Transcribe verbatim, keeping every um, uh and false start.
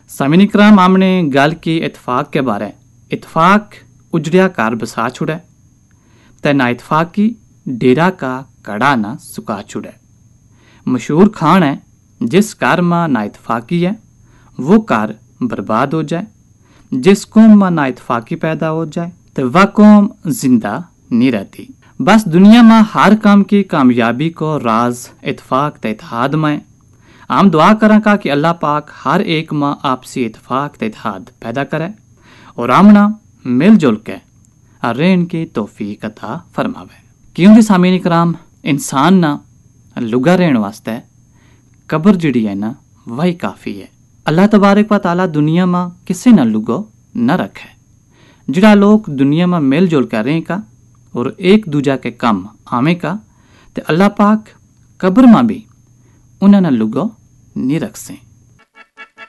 सामीन इकराम हमने गल की इतफाक के बारे। इतफाक उजड़िया कार बसा छुड़े ते ना इतफाकी डेरा का कड़ा ना सुका छुड़े। मशहूर खान है जिस कार में ना इतफाकी है वो कार बर्बाद हो जाए, जिस कौम में ना इतफाकी पैदा हो जाए तो वह कौम जिंदा नहीं रहती। बस दुनिया में हर काम की कामयाबी को राज इतफाक ते इत्तेहाद में। हम दुआ करें का कि अल्लाह पाक हर एक में आपसी इतफाक ते इत्तेहाद पैदा करे और आमना मिलजुल के रहन की तौफीक अता फरमावे। क्योंकि सामीन इकराम इंसान ना लुगा रहन वास्ते कब्र जिहड़ी है ना वही काफ़ी है। अल्लाह तबारक व तआला दुनिया में किसी ना लुगो न रखे। जिहड़ा लोग दुनिया में मिलजुल कर रहे का और एक दूजा के कम आवे का ते अल्लाह पाक कब्र में भी उन्हें ना लुगो नहीं रख से।